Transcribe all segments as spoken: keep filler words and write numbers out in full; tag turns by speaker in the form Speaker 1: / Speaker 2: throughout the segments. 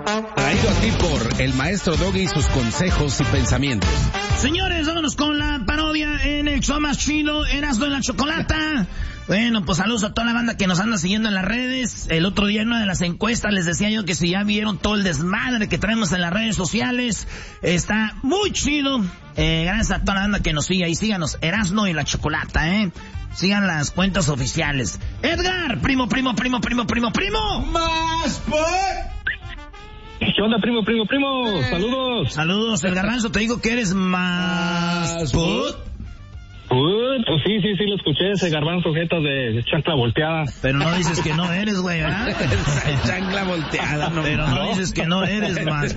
Speaker 1: Traído a ti por el maestro Doggy y sus consejos y pensamientos.
Speaker 2: Señores, vámonos con la parodia en el show más chido, Erasmo en la Chocolata. Bueno, pues saludos a toda la banda que nos anda siguiendo en las redes. El otro día en una de las encuestas les decía yo que si ya vieron todo el desmadre que traemos en las redes sociales, está muy chido. Eh, gracias a toda la banda que nos sigue ahí. Síganos, Erasmo y la Chocolata, ¿eh? Sigan las cuentas oficiales. Edgar, primo, primo, primo, primo, primo, primo.
Speaker 3: Más por...
Speaker 4: ¿Qué onda, primo, primo, primo? Saludos.
Speaker 2: Saludos, el Garbanzo, te digo que eres más...
Speaker 3: ¿Put?
Speaker 4: Uh, pues sí, sí, sí, lo escuché, ese Garbanzo jeta de chancla volteada.
Speaker 2: Pero no dices que no eres, güey, ¿verdad?
Speaker 1: Chancla volteada, no.
Speaker 2: Pero no dices que no eres más...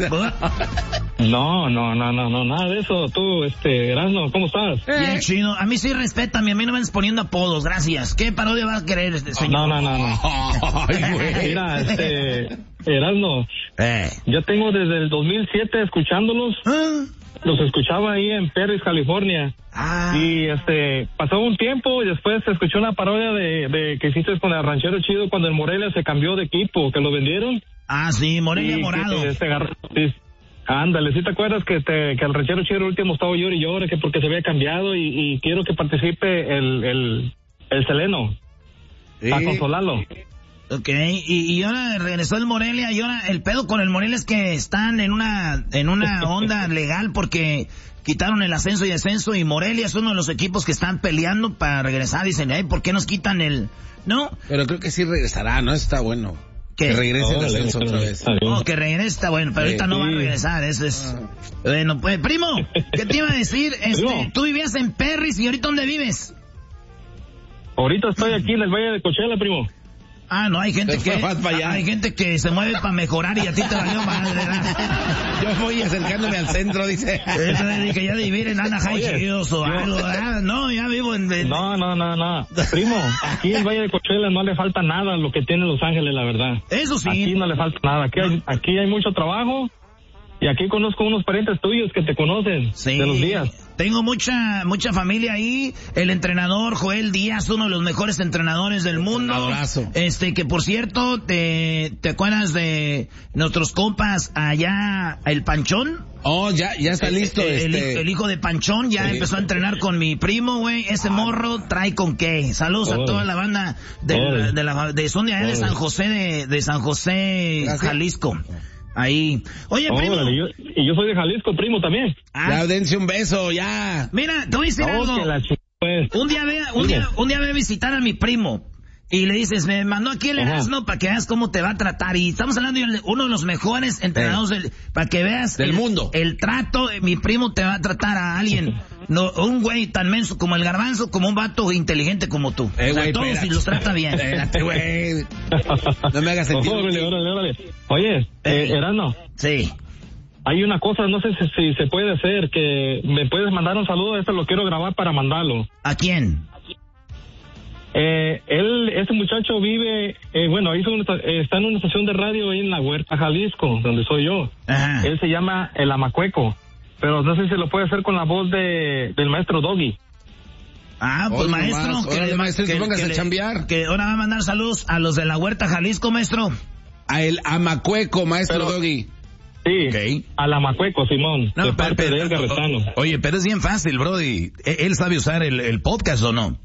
Speaker 4: No, no, no, no, no, nada de eso. Tú, este, Erasmo, ¿cómo estás?
Speaker 2: Bien chido. A mí sí respétame, a mí no me andes poniendo apodos, gracias. ¿Qué parodia vas a querer este señor?
Speaker 4: No, no, no, no.
Speaker 1: Ay, güey.
Speaker 4: Mira, este, Erasmo,
Speaker 2: Eh.
Speaker 4: yo tengo desde el dos mil siete escuchándolos.
Speaker 2: ¿Ah?
Speaker 4: Los escuchaba ahí en Perris, California.
Speaker 2: Ah.
Speaker 4: Y este, pasó un tiempo y después se escuchó una parodia de, de que hiciste con el Ranchero Chido cuando el Morelia se cambió de equipo, que lo vendieron.
Speaker 2: Ah, sí, Morelia
Speaker 4: Y
Speaker 2: Morado.
Speaker 4: que se agarró- sí. Ándale, ¿sí te acuerdas que te, que el Ranchero Chido el último estaba llorando y llora que porque se había cambiado y, y quiero que participe el, el, el Seleno
Speaker 1: Sí.
Speaker 4: a consolarlo?
Speaker 2: Ok, y, y ahora regresó el Morelia, y ahora el pedo con el Morelia es que están en una, en una onda legal porque quitaron el ascenso y descenso, y Morelia es uno de los equipos que están peleando para regresar. Dicen, ay, ¿por qué nos quitan el...? ¿No?
Speaker 1: Pero creo que sí regresará, ¿no? Está bueno.
Speaker 2: ¿Qué?
Speaker 1: Que regrese el
Speaker 4: Órale,
Speaker 1: ascenso otra vez.
Speaker 4: está bien.
Speaker 2: Oh, que regrese, está bueno, pero
Speaker 1: Sí.
Speaker 2: ahorita no va a regresar, eso es... Bueno, pues, primo, ¿qué te iba a decir? Este,
Speaker 4: Primo.
Speaker 2: tú vivías en Perris, ¿y ahorita dónde vives?
Speaker 4: Ahorita estoy aquí en el Valle de Coachella, primo.
Speaker 2: Ah, no, hay gente
Speaker 1: Se fue
Speaker 2: que...
Speaker 1: más para allá.
Speaker 2: Hay gente que se mueve para mejorar y a ti te valió madre, ¿verdad?
Speaker 1: Yo voy acercándome al centro, dice.
Speaker 2: Eso de dije ya de vivir en Anaheim
Speaker 4: Oye,
Speaker 2: Hills o
Speaker 4: yo-
Speaker 2: algo, ¿verdad? No, ya vivo en... en-
Speaker 4: No, no, no, no. Primo, aquí en el Valle de Coachella no le falta nada a lo que tiene Los Ángeles, la verdad.
Speaker 2: Eso sí.
Speaker 4: Aquí no le falta nada. Aquí hay, aquí hay mucho trabajo y aquí conozco unos parientes tuyos que te conocen
Speaker 2: Sí.
Speaker 4: de los días.
Speaker 2: Tengo mucha mucha familia ahí. El entrenador Joel Díaz, uno de los mejores entrenadores del mundo.
Speaker 1: Entrenadazo.
Speaker 2: Este, que por cierto, te, ¿te acuerdas de nuestros compas allá, el Panchón?
Speaker 1: Oh, ya, ya está listo.
Speaker 2: El,
Speaker 1: este...
Speaker 2: el hijo de Panchón ya
Speaker 1: Sí.
Speaker 2: empezó a entrenar con mi primo, güey. Ese morro trae con qué. Saludos a
Speaker 4: Oh.
Speaker 2: toda la banda de,
Speaker 4: Oh.
Speaker 2: la, de, la, de, son de, allá de
Speaker 4: Oh.
Speaker 2: San José, de, de San José,
Speaker 1: Gracias.
Speaker 2: Jalisco. Ahí. Oye, primo.
Speaker 4: Órale, yo- y yo soy de Jalisco, primo, también.
Speaker 2: Ah,
Speaker 1: Ya, dense un beso, ya.
Speaker 2: mira, te voy a decir
Speaker 4: No,
Speaker 2: algo.
Speaker 4: que la ch... pues.
Speaker 2: Un día ve, un
Speaker 4: Dime.
Speaker 2: día, un día ve a visitar a mi primo. Y le dices, me mandó aquí el
Speaker 4: Ajá.
Speaker 2: Erasmo para que veas cómo te va a tratar. Y estamos hablando de uno de los mejores entrenadores del, para que veas
Speaker 1: Del
Speaker 2: el,
Speaker 1: mundo.
Speaker 2: el trato. eh, Mi primo te va a tratar a alguien, no, un güey tan menso como el Garbanzo, como un vato inteligente como tú.
Speaker 1: Eh,
Speaker 2: O sea,
Speaker 1: güey,
Speaker 2: todos
Speaker 1: espérate.
Speaker 2: y los trata bien.
Speaker 1: Espérate, güey. No me hagas sentir.
Speaker 4: Órale, órale, órale. Oye, eh,
Speaker 2: Ey.
Speaker 4: Erasmo,
Speaker 2: Sí.
Speaker 4: hay una cosa, no sé si, si se puede hacer, que me puedes mandar un saludo, esto lo quiero grabar para mandarlo.
Speaker 2: ¿A quién?
Speaker 4: Eh, él, ese muchacho vive, eh, bueno, hizo una, eh, está en una estación de radio ahí en la Huerta, Jalisco, donde soy yo.
Speaker 2: Ajá.
Speaker 4: Él se llama El Amacueco, pero no sé si lo puede hacer con la voz de del maestro Doggy.
Speaker 2: Ah, pues
Speaker 1: Hoy
Speaker 2: maestro,
Speaker 1: nomás,
Speaker 2: que,
Speaker 1: órale,
Speaker 2: le-
Speaker 1: maestro,
Speaker 2: que-
Speaker 1: póngase
Speaker 2: que
Speaker 1: a
Speaker 2: le-
Speaker 1: chambear.
Speaker 2: que ahora va a mandar saludos a los de la Huerta Jalisco, maestro.
Speaker 1: A el Amacueco, maestro
Speaker 4: Pero-
Speaker 1: Doggy.
Speaker 4: Sí,
Speaker 2: Ok.
Speaker 4: al Amacueco, Simón,
Speaker 2: No,
Speaker 4: de
Speaker 2: pero-
Speaker 4: parte
Speaker 2: pero-
Speaker 4: de Edgar Rezano.
Speaker 2: Oye, pero es bien fácil, Brody. ¿E- ¿Él sabe usar el, el podcast o no?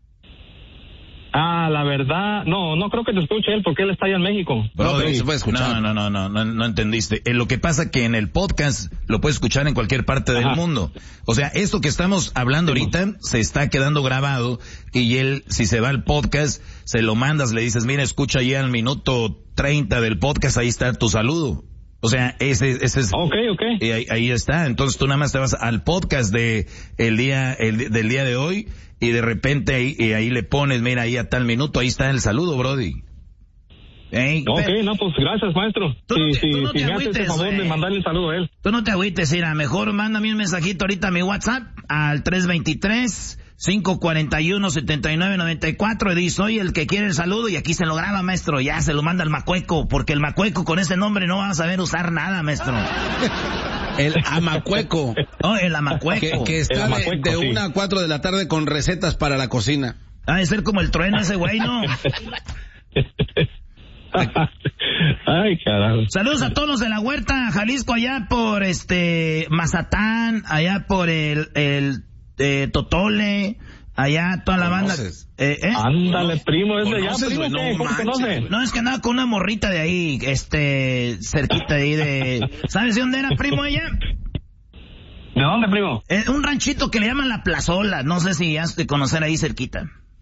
Speaker 4: Ah, la verdad, no, no creo que te escuche él porque él está allá en México.
Speaker 1: No, pero se puede escuchar.
Speaker 2: No, no, no, no, no, no entendiste. Eh, lo que pasa que en el podcast lo puedes escuchar en cualquier parte del
Speaker 4: Ajá.
Speaker 2: mundo. O sea, esto que estamos hablando
Speaker 4: Sí.
Speaker 2: ahorita se está quedando grabado y él, si se va al podcast, se lo mandas, le dices, mira, escucha ya al minuto treinta del podcast, ahí está tu saludo. O sea, ese, ese es...
Speaker 4: Ok, ok.
Speaker 2: Y ahí, ahí está. Entonces tú nada más te vas al podcast de el día, el, del día de hoy y de repente ahí, y ahí le pones, mira, ahí a tal minuto, ahí está el saludo, Brody. Ey,
Speaker 4: Ok,
Speaker 2: pero-
Speaker 4: no, pues gracias, maestro.
Speaker 2: Tú no
Speaker 4: Si,
Speaker 2: te-
Speaker 4: si,
Speaker 2: tú no
Speaker 4: si
Speaker 2: te
Speaker 4: me haces el
Speaker 2: agüites,
Speaker 4: favor de
Speaker 2: güey.
Speaker 4: mandarle un saludo a él.
Speaker 2: Tú no te agüites, Ira, mejor mándame un mensajito ahorita a mi WhatsApp al tres veintitrés, cinco cuarenta y uno, setenta y nueve noventa y cuatro y dice, soy el que quiere el saludo y aquí se lo graba, maestro, ya se lo manda al Macueco, porque el Macueco con ese nombre no va a saber usar nada, maestro.
Speaker 1: El Amacueco.
Speaker 2: Oh, el
Speaker 1: Que,
Speaker 2: Amacueco.
Speaker 1: que está
Speaker 4: El
Speaker 1: de,
Speaker 4: Amacueco,
Speaker 1: de
Speaker 4: sí.
Speaker 1: una a cuatro de la tarde con recetas para la cocina.
Speaker 2: Ha de ser como el trueno ese güey, ¿no?
Speaker 4: Ay, carajo.
Speaker 2: Saludos a todos los de la Huerta, Jalisco, allá por este Mazatán, allá por el, el eh, Totole, allá toda la banda. Eh, ¿eh?
Speaker 4: Ándale, primo, es de allá, primo,
Speaker 1: wey, no,
Speaker 4: ¿qué? ¿Cómo
Speaker 1: manches,
Speaker 4: conoce?
Speaker 2: No, es que andaba con una morrita de ahí, este, cerquita de ahí de... ¿Sabes de dónde era, primo, ella?
Speaker 4: ¿De dónde, primo?
Speaker 2: Eh, un ranchito que le llaman La Plazola, no sé si has de conocer ahí cerquita.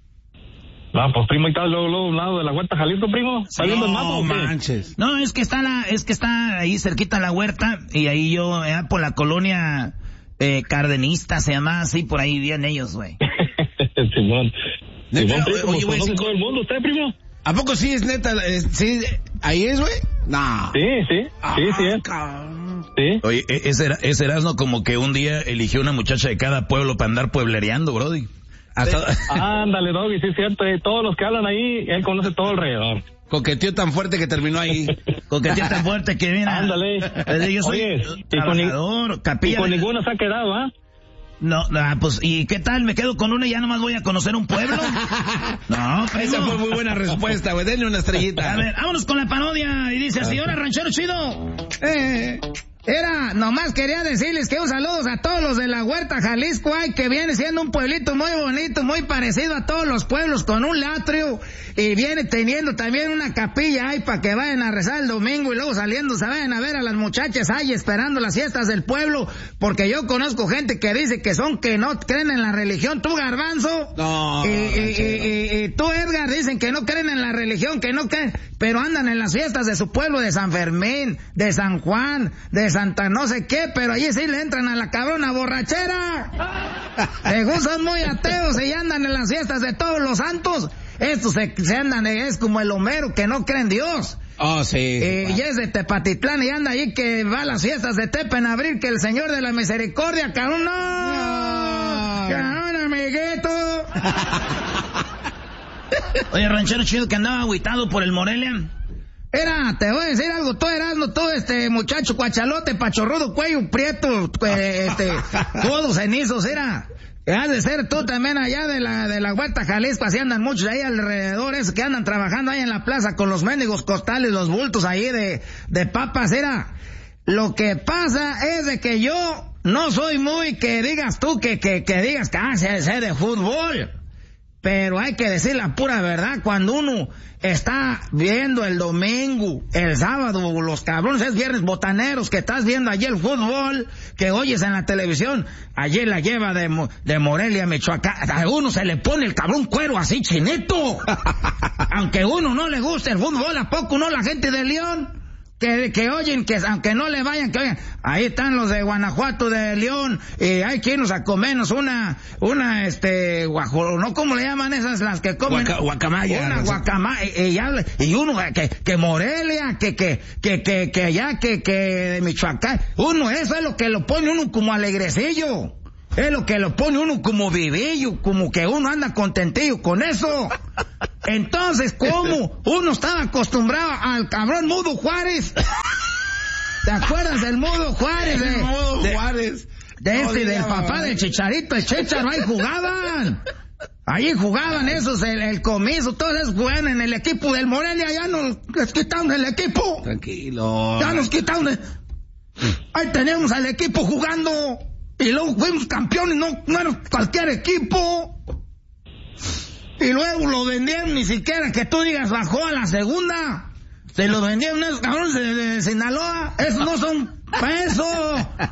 Speaker 4: No, pues primo, y está luego, luego, a un lado de la Huerta, Jalisco, primo. ¿Está viendo el mapa o qué?
Speaker 1: manches.
Speaker 2: No, es que está la, es que está ahí cerquita la Huerta, y ahí yo, eh, por la colonia eh, Cardenista, se llama así, por ahí vivían ellos, güey.
Speaker 4: Simón. Simón,
Speaker 1: Neta,
Speaker 4: primo,
Speaker 1: oye, güey,
Speaker 4: ¿conoce
Speaker 1: sí,
Speaker 4: todo el mundo usted, primo?
Speaker 1: ¿A poco sí es neta? Eh, ¿Sí? ¿Ahí es, güey? No.
Speaker 4: Sí, sí, sí, sí es. Sí.
Speaker 3: Oye, e- ese, era- ese Erasmo como que un día eligió una muchacha de cada pueblo para andar pueblereando, brody. Hasta...
Speaker 4: Ándale, Doggy, sí es cierto. eh, Todos los que hablan ahí, él conoce todo alrededor.
Speaker 1: Coqueteó tan fuerte que terminó ahí.
Speaker 2: Coqueteo tan fuerte que viene.
Speaker 4: Ándale.
Speaker 2: Yo soy
Speaker 4: Oye, y con, ni-
Speaker 2: trabajador,
Speaker 4: y
Speaker 2: capilla.
Speaker 4: con
Speaker 2: de-
Speaker 4: ninguno se ha quedado, ¿ah?
Speaker 2: No, ah, pues, ¿y qué tal? ¿Me quedo con una y ya nomás voy a conocer un pueblo? No, primo.
Speaker 1: Esa fue muy buena respuesta, güey. Denle una estrellita.
Speaker 2: A ver, vámonos con la parodia. Y dice así, hola, ranchero chido. Eh, era, nomás quería decirles que un saludo a todos los de la Huerta, Jalisco, ay, que viene siendo un pueblito muy bonito, muy parecido a todos los pueblos, con un atrio, y viene teniendo también una capilla ahí para que vayan a rezar el domingo y luego saliendo se vayan a ver a las muchachas ahí esperando las fiestas del pueblo, porque yo conozco gente que dice que son que no creen en la religión. Tú, Garbanzo,
Speaker 1: No,
Speaker 2: y, y, y, y, y tú, Edgar, dicen que no creen en la religión, que no creen, pero andan en las fiestas de su pueblo, de San Fermín, de San Juan, de Santa no sé qué, pero allí sí le entran a la cabrona borrachera. Según son muy ateos y andan en las fiestas de todos los santos. Estos se, se andan, es como el Homero que no cree en Dios.
Speaker 1: Oh, sí.
Speaker 2: Eh, y es de Tepatitlán y anda ahí que va a las fiestas de Tepa en abril, que el Señor de la Misericordia, cabrón, no.
Speaker 1: No.
Speaker 2: Cabrón, amiguito. Oye, ranchero chido que andaba agüitado por el Morelia. Era, te voy a decir algo, tú eras, no, tú este muchacho cuachalote, pachorrudo, cuello prieto, eh, este, todos cenizos, era. Has de ser tú también allá de la, de la Huerta, Jalisco, así andan muchos ahí alrededor, esos que andan trabajando ahí en la plaza con los mendigos costales, los bultos ahí de, de papas, era. Lo que pasa es de que yo no soy muy que digas tú que, que, que digas que ah, sé, sé de fútbol. Pero hay que decir la pura verdad, cuando uno está viendo el domingo, el sábado, los cabrones, es viernes botaneros, que estás viendo allí el fútbol, que oyes en la televisión, allí la lleva de, de Morelia, Michoacán, a uno se le pone el cabrón cuero así chinito. Aunque uno no le guste el fútbol, ¿a poco no la gente de León? Que, que oyen, que aunque no le vayan, que oigan, ahí están los de Guanajuato, de León, y hay que irnos a comernos una, una, este, guajo, ¿no? ¿Cómo le llaman esas las que comen?
Speaker 1: Guaca, guacamaya.
Speaker 2: Una guacamaya, y, y, habla- y uno, que, que Morelia, que, que, que, que, que allá, que, que de Michoacán, uno, eso es lo que lo pone uno como alegrecillo. Es lo que lo pone uno como vivillo, como que uno anda contentillo con eso. Entonces, ¿cómo? Uno estaba acostumbrado al cabrón Mudo Juárez. ¿Te acuerdas del Mudo Juárez? De,
Speaker 1: El Mudo
Speaker 2: de-
Speaker 1: Juárez.
Speaker 2: de
Speaker 1: No
Speaker 2: este, del
Speaker 1: diga,
Speaker 2: papá
Speaker 1: mamá.
Speaker 2: del Chicharito, el Chicharo, ahí jugaban. Ahí jugaban esos, el, el comiso, todos esos jugaban en el equipo del Morelia, ya nos les quitaron el equipo.
Speaker 1: Tranquilo.
Speaker 2: Ya nos quitaron el... Ahí tenemos al equipo jugando. Y luego fuimos campeones, no, no era cualquier equipo. Y luego lo vendieron, ni siquiera que tú digas bajó a la segunda. Se lo vendieron esos cabrones de, de Sinaloa. Esos no son para eso.